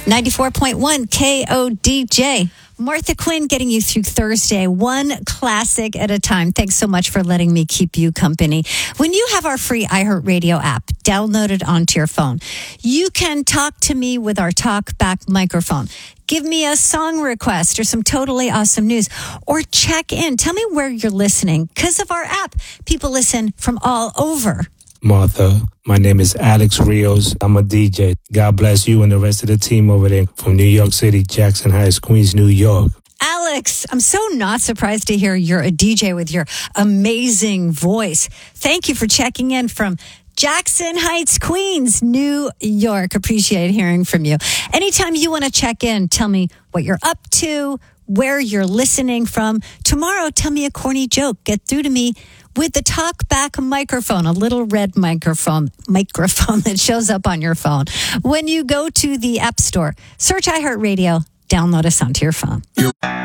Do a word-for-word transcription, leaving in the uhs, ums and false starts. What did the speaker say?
ninety-four point one K O D J. Martha Quinn getting you through Thursday, one classic at a time. Thanks so much for letting me keep you company. When you have our free iHeartRadio app downloaded onto your phone, you can talk to me with our TalkBack microphone. Give me a song request or some totally awesome news, or check in. Tell me where you're listening. Because of our app, people listen from all over. Martha, my name is Alex Rios. I'm a D J. God bless you and the rest of the team over there from New York City, Jackson Heights, Queens, New York. Alex, I'm so not surprised to hear you're a D J with your amazing voice. Thank you for checking in from Jackson Heights, Queens, New York. Appreciate hearing from you. Anytime you want to check in, tell me what you're up to, where you're listening from. Tomorrow, tell me a corny joke. Get through to me with the TalkBack microphone, a little red microphone microphone that shows up on your phone. When you go to the App Store, search iHeartRadio, download us onto your phone.